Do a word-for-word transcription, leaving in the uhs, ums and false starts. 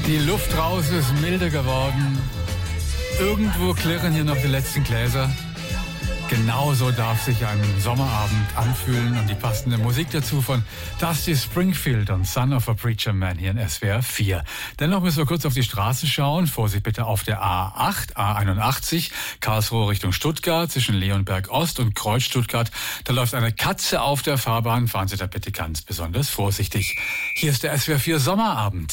Die Luft raus ist milder geworden. Irgendwo klirren hier noch die letzten Gläser. Genauso darf sich ein Sommerabend anfühlen und die passende Musik dazu von Dusty Springfield und Son of a Preacher Man hier in S W R vier. Dennoch müssen wir kurz auf die Straße schauen. Vorsicht bitte auf der A acht, A einundachtzig, Karlsruhe Richtung Stuttgart, zwischen Leonberg Ost und Kreuz Stuttgart. Da läuft eine Katze auf der Fahrbahn. Fahren Sie da bitte ganz besonders vorsichtig. Hier ist der S W R vier Sommerabend.